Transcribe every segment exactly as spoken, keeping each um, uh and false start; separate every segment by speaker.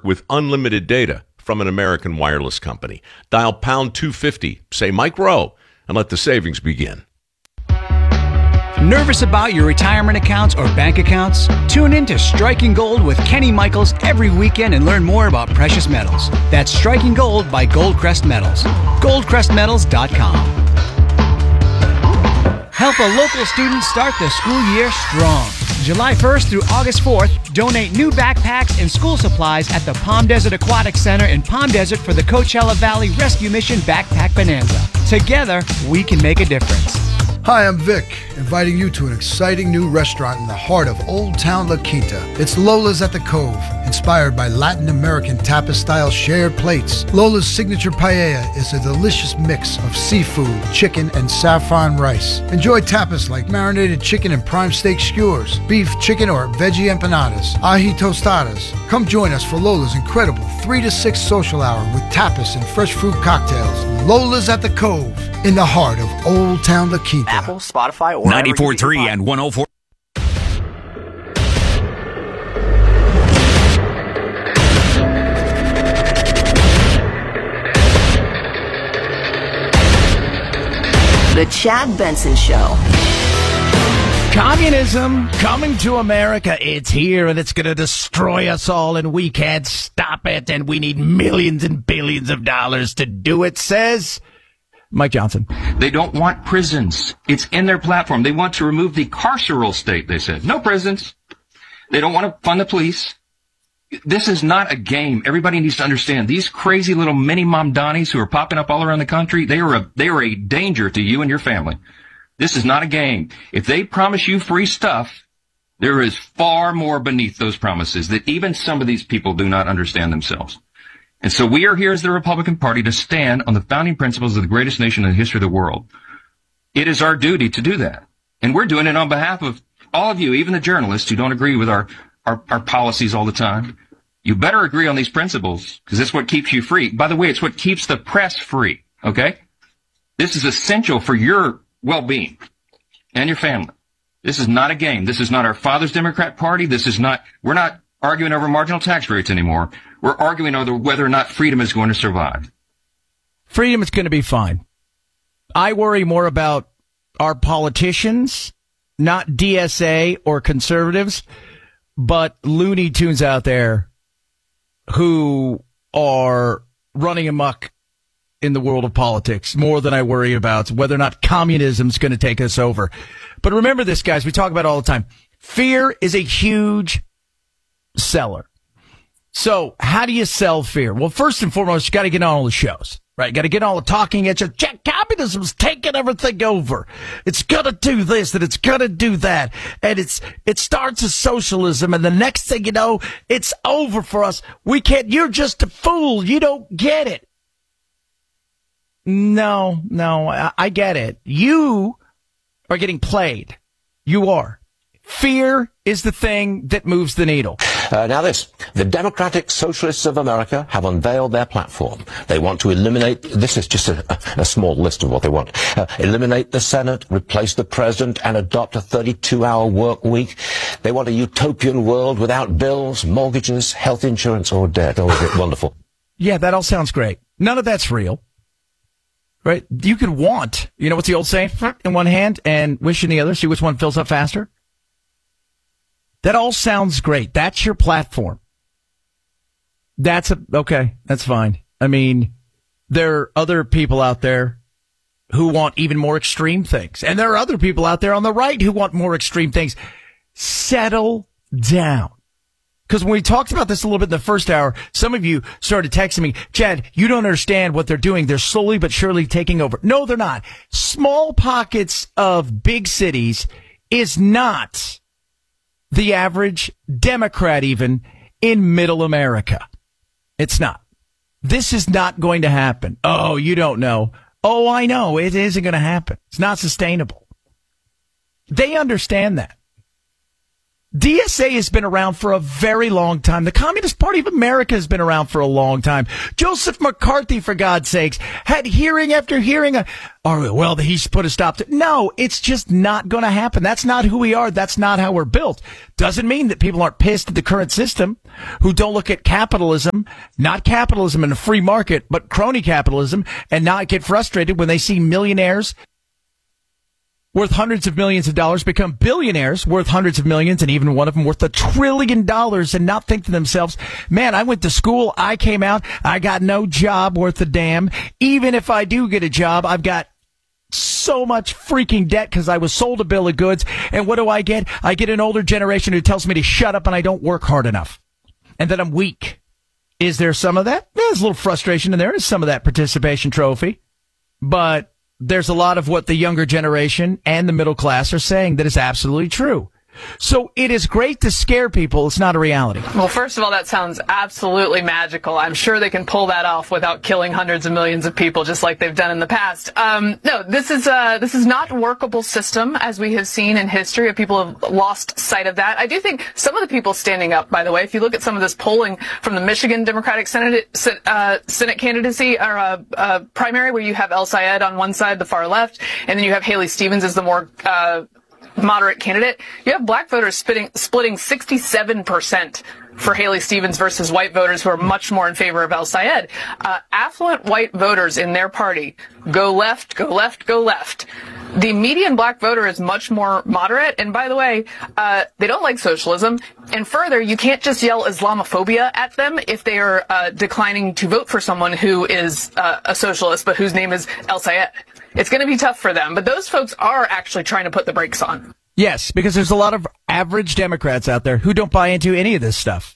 Speaker 1: network with unlimited data from an American wireless company. Dial pound two fifty, say Mike Rowe, and let the savings begin.
Speaker 2: Nervous about your retirement accounts or bank accounts? Tune in to Striking Gold with Kenny Michaels every weekend and learn more about precious metals. That's Striking Gold by Goldcrest Metals. goldcrest metals dot com. Help a local student start the school year strong. July first through August fourth, donate new backpacks and school supplies at the Palm Desert Aquatic Center in Palm Desert for the Coachella Valley Rescue Mission Backpack Bonanza. Together, we can make a difference.
Speaker 3: Hi, I'm Vic, inviting you to an exciting new restaurant in the heart of Old Town La Quinta. It's Lola's at the Cove, inspired by Latin American tapas-style shared plates. Lola's signature paella is a delicious mix of seafood, chicken, and saffron rice. Enjoy tapas like marinated chicken and prime steak skewers, beef, chicken, or veggie empanadas, ají tostadas. Come join us for Lola's incredible three to six social hour with tapas and fresh fruit cocktails. Lola's at the Cove, in the heart of Old Town La Quinta.
Speaker 4: Apple, Spotify, or
Speaker 5: ninety-four point three and one oh four.
Speaker 4: The Chad Benson Show.
Speaker 6: Communism coming to America. It's here and it's going to destroy us all and we can't stop it and we need millions and billions of dollars to do it, says Mike Johnson.
Speaker 7: They don't want prisons. It's in their platform. They want to remove the carceral state, they said. No prisons. They don't want to fund the police. This is not a game. Everybody needs to understand. These crazy little mini Mamdanis who are popping up all around the country, they are a, they are a danger to you and your family. This is not a game. If they promise you free stuff, there is far more beneath those promises that even some of these people do not understand themselves. And so we are here as the Republican Party to stand on the founding principles of the greatest nation in the history of the world. It is our duty to do that. And we're doing it on behalf of all of you, even the journalists who don't agree with our, our, our policies all the time. You better agree on these principles, because it's what keeps you free. By the way, it's what keeps the press free, okay? This is essential for your well-being and your family. This is not a game. This is not our father's Democrat Party. This is not, we're not arguing over marginal tax rates anymore. We're arguing over whether or not freedom is going to survive.
Speaker 6: Freedom is going to be fine. I worry more about our politicians, not D S A or conservatives, but Looney Tunes out there who are running amok in the world of politics more than I worry about whether or not communism is going to take us over. But remember this, guys, we talk about it all the time. Fear is a huge seller. So how do you sell fear? Well, first and foremost, you got to get on all the shows, right? You got to get all the talking at you. Check, communism's taking everything over. It's going to do this and it's going to do that. And it's, it starts as socialism. And the next thing you know, it's over for us. We can't, you're just a fool. You don't get it. No, no, I, I get it. You are getting played. You are. Fear is the thing that moves the needle.
Speaker 8: Uh, now this, the Democratic Socialists of America have unveiled their platform. They want to eliminate, this is just a, a small list of what they want, uh, eliminate the Senate, replace the president, and adopt a thirty-two hour work week. They want a utopian world without bills, mortgages, health insurance, or debt. Oh, is it wonderful?
Speaker 6: Yeah, that all sounds great. None of that's real. Right? You could want, you know what's the old saying? In one hand and wish in the other, see which one fills up faster. That all sounds great. That's your platform. That's a, okay, that's fine. I mean, there are other people out there who want even more extreme things. And there are other people out there on the right who want more extreme things. Settle down. Because when we talked about this a little bit in the first hour, some of you started texting me, Chad, you don't understand what they're doing. They're slowly but surely taking over. No, they're not. Small pockets of big cities is not the average Democrat even in middle America. It's not. This is not going to happen. Oh, you don't know. Oh, I know. It isn't going to happen. It's not sustainable. They understand that. D S A has been around for a very long time. The Communist Party of America has been around for a long time. Joseph McCarthy, for God's sakes, had hearing after hearing. Uh, oh, well, he should put a stop to. No, it's just not going to happen. That's not who we are. That's not how we're built. Doesn't mean that people aren't pissed at the current system, who don't look at capitalism, not capitalism in a free market, but crony capitalism, and not get frustrated when they see millionaires worth hundreds of millions of dollars become billionaires worth hundreds of millions, and even one of them worth a trillion dollars, and not think to themselves, man, I went to school, I came out, I got no job worth a damn. Even if I do get a job, I've got so much freaking debt because I was sold a bill of goods. And what do I get? I get an older generation who tells me to shut up and I don't work hard enough and that I'm weak. Is there some of that? There's a little frustration, and there is some of that participation trophy, but there's a lot of what the younger generation and the middle class are saying that is absolutely true. So it is great to scare people. It's not a reality.
Speaker 5: Well, first of all, that sounds absolutely magical. I'm sure they can pull that off without killing hundreds of millions of people, just like they've done in the past. Um, no, this is uh, this is not a workable system, as we have seen in history. People have lost sight of that. I do think some of the people standing up, by the way, if you look at some of this polling from the Michigan Democratic Senate uh, Senate candidacy or uh, uh, primary, where you have El Sayed on one side, the far left, and then you have Haley Stevens as the more uh, moderate candidate, you have black voters splitting, splitting sixty-seven percent for Haley Stevens versus white voters who are much more in favor of El Sayed. Uh, affluent white voters in their party go left, go left, go left. The median black voter is much more moderate. And by the way, uh, they don't like socialism. And further, you can't just yell Islamophobia at them if they are uh, declining to vote for someone who is uh, a socialist, but whose name is El Sayed. It's going to be tough for them, but those folks are actually trying to put the brakes on.
Speaker 6: Yes, because there's a lot of average Democrats out there who don't buy into any of this stuff.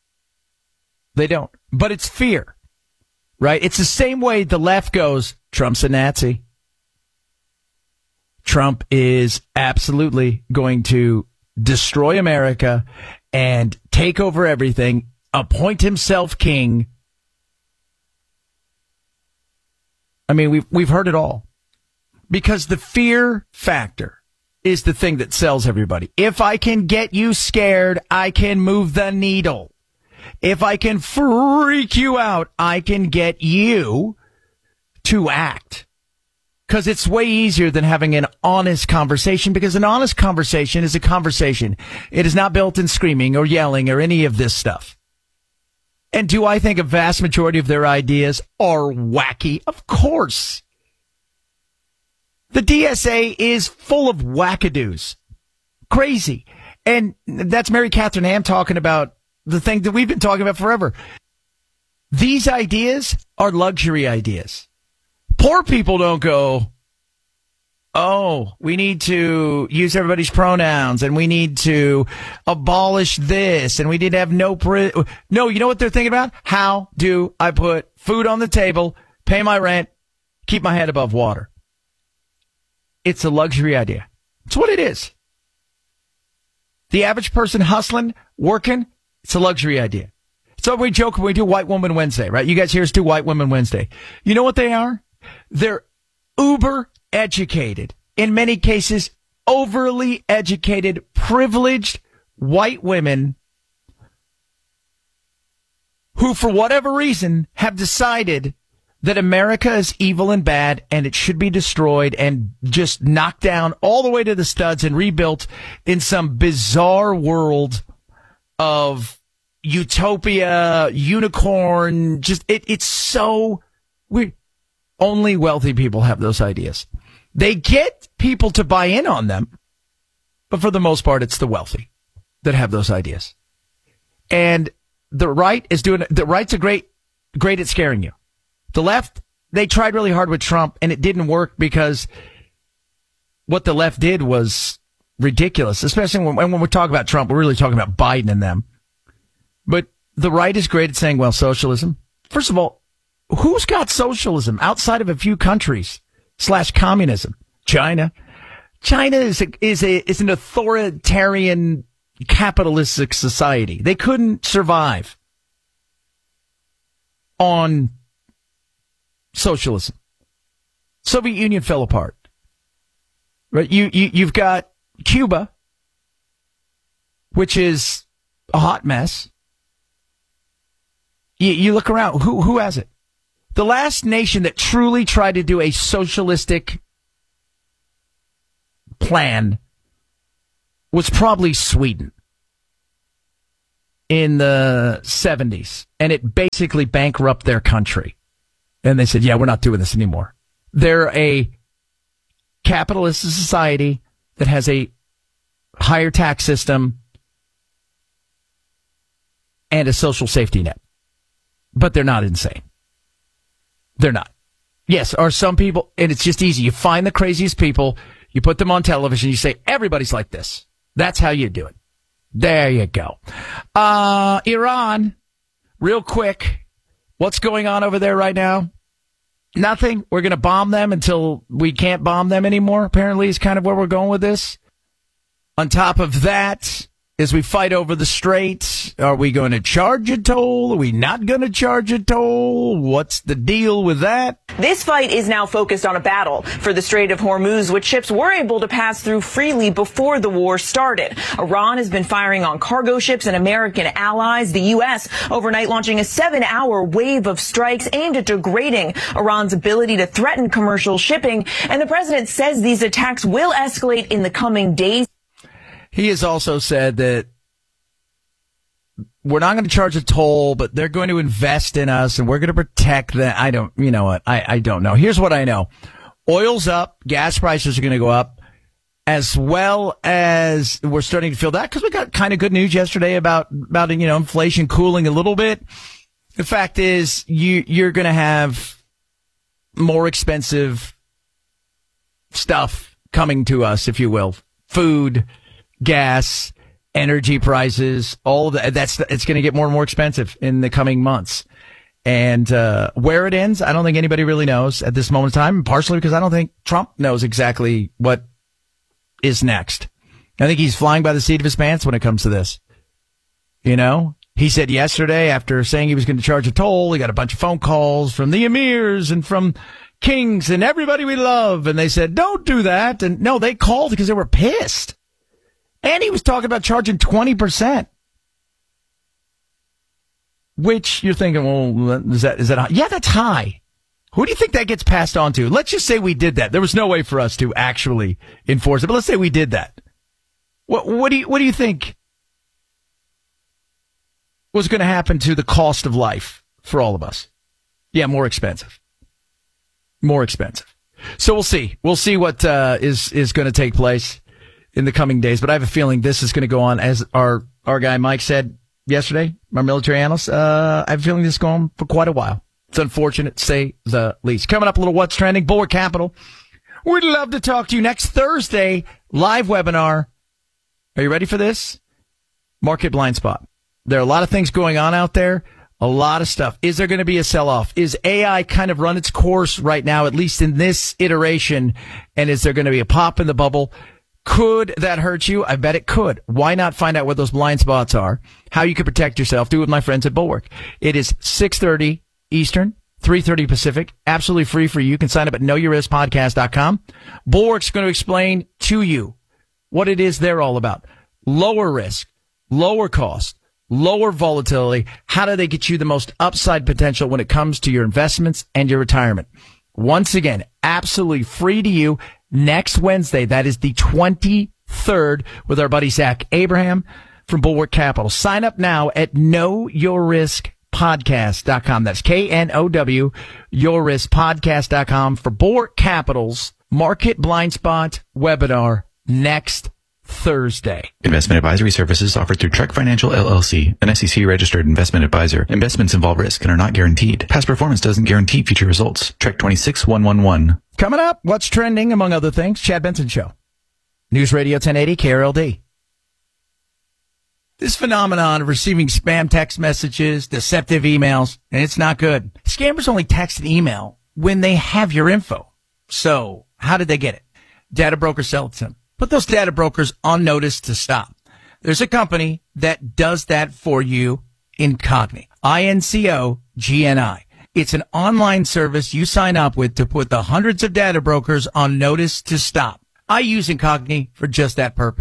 Speaker 6: They don't. But it's fear, right? It's the same way the left goes, Trump's a Nazi. Trump is absolutely going to destroy America and take over everything, appoint himself king. I mean, we've, we've heard it all. Because the fear factor is the thing that sells everybody. If I can get you scared, I can move the needle. If I can freak you out, I can get you to act. Because it's way easier than having an honest conversation, because an honest conversation is a conversation. It is not built in screaming or yelling or any of this stuff. And do I think a vast majority of their ideas are wacky? Of course. The D S A is full of wackadoos. Crazy. And that's Mary Catherine Ham talking about the thing that we've been talking about forever. These ideas are luxury ideas. Poor people don't go, oh, we need to use everybody's pronouns and we need to abolish this and we need to have no... Pri- no, you know what they're thinking about? How do I put food on the table, pay my rent, keep my head above water? It's a luxury idea. It's what it is. The average person hustling, working, it's a luxury idea. So we joke when we do White Woman Wednesday, right? You guys hear us do White Woman Wednesday. You know what they are? They're uber educated. In many cases, overly educated, privileged white women who, for whatever reason, have decided that America is evil and bad and it should be destroyed and just knocked down all the way to the studs and rebuilt in some bizarre world of utopia, unicorn. Just it, it's so weird. Only wealthy people have those ideas. They get people to buy in on them, but for the most part, it's the wealthy that have those ideas. And the right is doing the right's a great, great at scaring you. The left, they tried really hard with Trump, and it didn't work because what the left did was ridiculous, especially when, when we talk about Trump. We're really talking about Biden and them. But the right is great at saying, well, socialism. First of all, who's got socialism outside of a few countries slash communism? China. China is a, is a, is an authoritarian capitalistic society. They couldn't survive on socialism. Soviet Union fell apart. Right? You, you, you've got Cuba, which is a hot mess. You, you look around. Who who has it? The last nation that truly tried to do a socialistic plan was probably Sweden in the seventies. And it basically bankrupted their country. And they said, yeah, we're not doing this anymore. They're a capitalist society that has a higher tax system and a social safety net. But they're not insane. They're not. Yes, are some people, and it's just easy. You find the craziest people, you put them on television, you say, everybody's like this. That's how you do it. There you go. Uh, Iran, real quick, what's going on over there right now? Nothing. We're going to bomb them until we can't bomb them anymore, apparently, is kind of where we're going with this. On top of that, as we fight over the Strait, are we going to charge a toll? Are we not going to charge a toll? What's the deal with that?
Speaker 9: This fight is now focused on a battle for the Strait of Hormuz, which ships were able to pass through freely before the war started. Iran has been firing on cargo ships and American allies. The U S overnight launching a seven-hour wave of strikes aimed at degrading Iran's ability to threaten commercial shipping. And the president says these attacks will escalate in the coming days.
Speaker 6: He has also said that we're not going to charge a toll, but they're going to invest in us and we're going to protect them. I don't, you know what? I, I don't know. Here's what I know. Oil's up. Gas prices are going to go up, as well as we're starting to feel that because we got kind of good news yesterday about, about, you know, inflation cooling a little bit. The fact is you, you're going to have more expensive stuff coming to us, if you will. Food, gas, energy prices, all that. That's it's going to get more and more expensive in the coming months. And uh where it ends, I don't think anybody really knows at this moment in time, partially because I don't think Trump knows exactly what is next. I think he's flying by the seat of his pants when it comes to this. You know, he said yesterday, after saying he was going to charge a toll, he got a bunch of phone calls from the emirs and from kings and everybody we love. And they said, don't do that. And no, they called because they were pissed. And he was talking about charging twenty percent. Which you're thinking, well, is that, is that high? Yeah, that's high. Who do you think that gets passed on to? Let's just say we did that. There was no way for us to actually enforce it, but let's say we did that. What, what do you, what do you think was going to happen to the cost of life for all of us? Yeah, more expensive. More expensive. So we'll see. We'll see what, uh, is, is going to take place in the coming days, but I have a feeling this is going to go on, as our, our guy Mike said yesterday, our military analyst. Uh, I have a feeling this is going on for quite a while. It's unfortunate, to say the least. Coming up, a little What's Trending, Bulwark Capital. We'd love to talk to you next Thursday, live webinar. Are you ready for this? Market blind spot. There are a lot of things going on out there, a lot of stuff. Is there going to be a sell-off? Is A I kind of run its course right now, at least in this iteration? And is there going to be a pop in the bubble? Could that hurt you? I bet it could. Why not find out what those blind spots are, how you can protect yourself? Do it with my friends at Bulwark. It is six thirty Eastern, three thirty Pacific, absolutely free for you. You can sign up at know your risk podcast dot com. Bulwark's going to explain to you what it is they're all about. Lower risk, lower cost, lower volatility. How do they get you the most upside potential when it comes to your investments and your retirement? Once again, absolutely free to you. Next Wednesday, that is the twenty-third, with our buddy Zach Abraham from Bulwark Capital. Sign up now at know your risk podcast dot com. That's K N O W, your risk podcast dot com for Bulwark Capital's Market Blind Spot webinar next Thursday.
Speaker 10: Investment advisory services offered through Trek Financial L L C, an S E C-registered investment advisor. Investments involve risk and are not guaranteed. Past performance doesn't guarantee future results. Trek twenty-six one one one.
Speaker 6: Coming up, what's trending, among other things? Chad Benson Show. News Radio ten eighty K R L D. This phenomenon of receiving spam text messages, deceptive emails, and it's not good. Scammers only text and email when they have your info. So, how did they get it? Data brokers sell it to them. Put those data brokers on notice to stop. There's a company that does that for you, Incogni. I N C O G N I. It's an online service you sign up with to put the hundreds of data brokers on notice to stop. I use Incogni for just that purpose.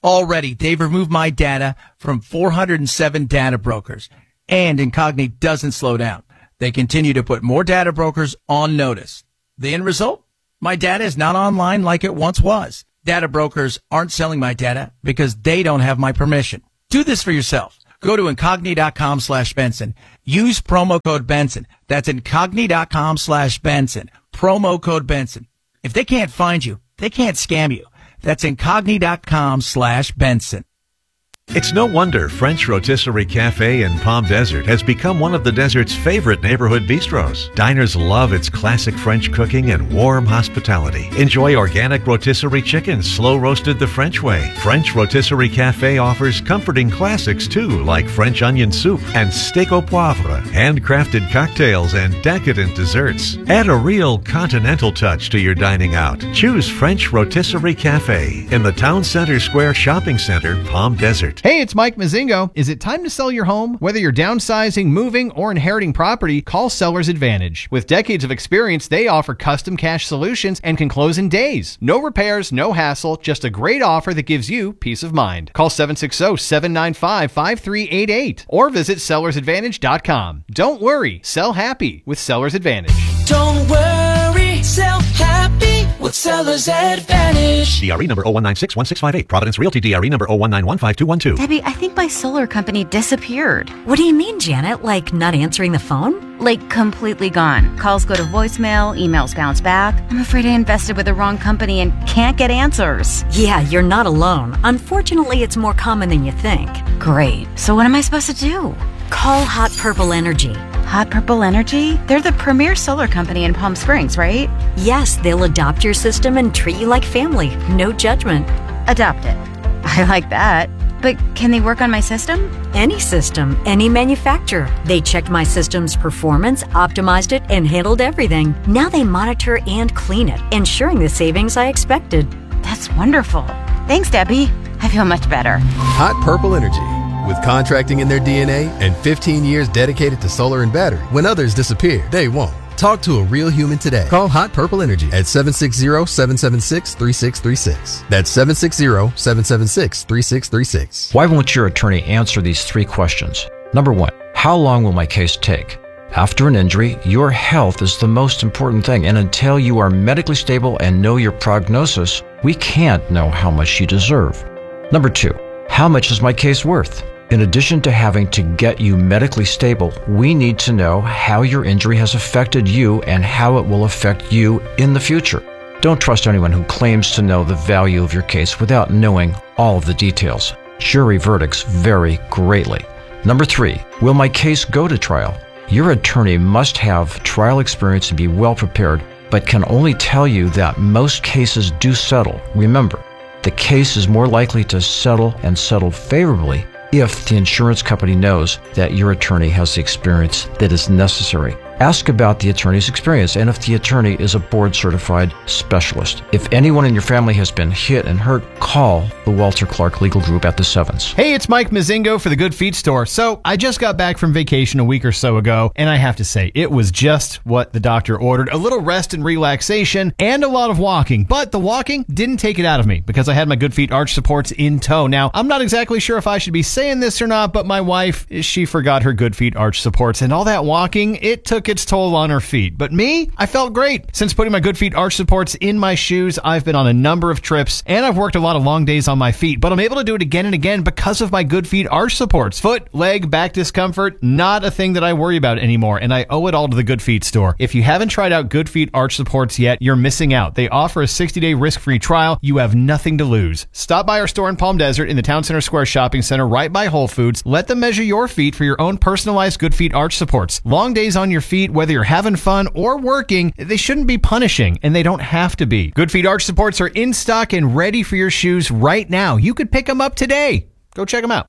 Speaker 6: Already, they've removed my data from four hundred seven data brokers, and Incogni doesn't slow down. They continue to put more data brokers on notice. The end result? My data is not online like it once was. Data brokers aren't selling my data because they don't have my permission. Do this for yourself. Go to Incogni.com slash Benson. Use promo code Benson. That's Incogni.com slash Benson. Promo code Benson. If they can't find you, they can't scam you. That's Incogni.com slash Benson.
Speaker 11: It's no wonder French Rotisserie Cafe in Palm Desert has become one of the desert's favorite neighborhood bistros. Diners love its classic French cooking and warm hospitality. Enjoy organic rotisserie chicken slow roasted the French way. French Rotisserie Cafe offers comforting classics too, like French onion soup and steak au poivre, handcrafted cocktails and decadent desserts. Add a real continental touch to your dining out. Choose French Rotisserie Cafe in the Town Center Square Shopping Center, Palm Desert.
Speaker 12: Hey, it's Mike Mazingo. Is it time to sell your home? Whether you're downsizing, moving, or inheriting property, call Seller's Advantage. With decades of experience, they offer custom cash solutions and can close in days. No repairs, no hassle, just a great offer that gives you peace of mind. Call seven six zero, seven nine five, five three eight eight or visit sellers advantage dot com. Don't worry, sell happy with Seller's Advantage.
Speaker 13: Don't worry, sell happy with Seller's Advantage.
Speaker 11: D R E number zero one nine six one six five eight. Providence Realty D R E number zero one nine one five two one two.
Speaker 14: Debbie, I think my solar company disappeared. What do you mean, Janet? Like not answering the phone? Like completely gone. Calls go to voicemail, emails bounce back. I'm afraid I invested with the wrong company and can't get answers.
Speaker 15: Yeah, you're not alone. Unfortunately, it's more common than you think.
Speaker 14: Great. So what am I supposed to do?
Speaker 15: Call Hot Purple Energy.
Speaker 14: Hot Purple Energy? They're the premier solar company in Palm Springs, right?
Speaker 15: Yes, they'll adopt your system and treat you like family. No judgment.
Speaker 14: Adopt it. I like that. But can they work on my system?
Speaker 15: Any system, any manufacturer. They checked my system's performance, optimized it, and handled everything. Now they monitor and clean it, ensuring the savings I expected.
Speaker 14: That's wonderful. Thanks, Debbie. I feel much better.
Speaker 16: Hot Purple Energy. With contracting in their D N A and fifteen years dedicated to solar and battery, when others disappear, they won't. Talk to a real human today. Call Hot Purple Energy at seven six zero, seven seven six, three six three six. That's seven six zero, seven seven six, three six three six.
Speaker 17: Why won't your attorney answer these three questions? Number one, how long will my case take? After an injury, your health is the most important thing, and until you are medically stable and know your prognosis, we can't know how much you deserve. Number two, how much is my case worth? In addition to having to get you medically stable, we need to know how your injury has affected you and how it will affect you in the future. Don't trust anyone who claims to know the value of your case without knowing all of the details. Jury verdicts vary greatly. Number three, will my case go to trial? Your attorney must have trial experience and be well prepared, but can only tell you that most cases do settle. Remember, the case is more likely to settle and settle favorably if the insurance company knows that your attorney has the experience that is necessary. Ask about the attorney's experience and if the attorney is a board-certified specialist. If anyone in your family has been hit and hurt, call the Walter Clark Legal Group at the Sevens.
Speaker 12: Hey, it's Mike Mazingo for the Good Feet Store. So I just got back from vacation a week or so ago, and I have to say, it was just what the doctor ordered. A little rest and relaxation and a lot of walking. But the walking didn't take it out of me because I had my Good Feet arch supports in tow. Now, I'm not exactly sure if I should be saying this or not, but my wife, she forgot her Good Feet arch supports, and all that walking, it took its toll on her feet. But me, I felt great. Since putting my Good Feet arch supports in my shoes, I've been on a number of trips, and I've worked a lot of long days on my feet, but I'm able to do it again and again because of my Good Feet arch supports. Foot, leg, back discomfort, not a thing that I worry about anymore, and I owe it all to the Good Feet Store. If you haven't tried out Good Feet arch supports yet, you're missing out. They offer a sixty-day risk-free trial. You have nothing to lose. Stop by our store in Palm Desert in the Town Center Square Shopping Center right by Whole Foods. Let them measure your feet for your own personalized Good Feet arch supports. Long days on your feet, whether you're having fun or working, they shouldn't be punishing, and they don't have to be. Good Feet arch supports are in stock and ready for your shoes right now. You could pick them up today. Go check them out.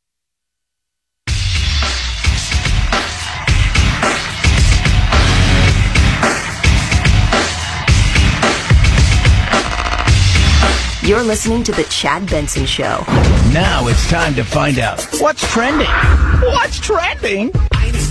Speaker 4: You're listening to The Chad Benson Show.
Speaker 6: Now it's time to find out what's trending. What's trending?